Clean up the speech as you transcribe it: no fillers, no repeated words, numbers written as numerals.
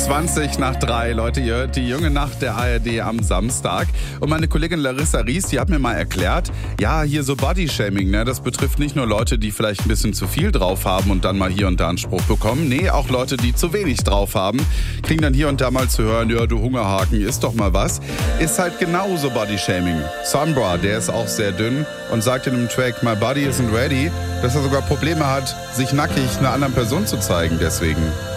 20 nach 3, Leute, ihr hört die junge Nacht der ARD am Samstag. Und meine Kollegin Larissa Ries, die hat mir mal erklärt, ja, hier so Bodyshaming, ne, das betrifft nicht nur Leute, die vielleicht ein bisschen zu viel drauf haben und dann mal hier und da einen Spruch bekommen. Nee, auch Leute, die zu wenig drauf haben, kriegen dann hier und da mal zu hören, ja, du Hungerhaken, isst doch mal was. Ist halt genauso Bodyshaming. Sombra, der ist auch sehr dünn und sagt in einem Track, my body isn't ready, dass er sogar Probleme hat, sich nackig einer anderen Person zu zeigen deswegen.